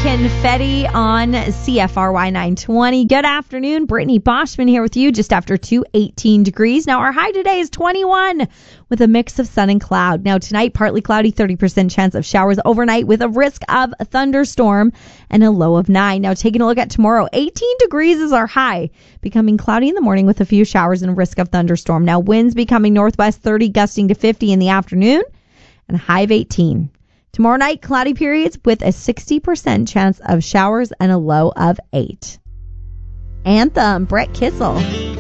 Confetti on CFRY 920. Good afternoon. Brittany Boschman here with you just after 2:18 degrees. Now, our high today is 21 with a mix of sun and cloud. Now, tonight, partly cloudy, 30% chance of showers overnight with a risk of a thunderstorm and a low of 9. Now, taking a look at tomorrow, 18 degrees is our high, becoming cloudy in the morning with a few showers and a risk of thunderstorm. Now, winds becoming northwest 30, gusting to 50 in the afternoon and a high of 18. Tomorrow night, cloudy periods with a 60% chance of showers and a low of 8. Anthem, Brett Kissel.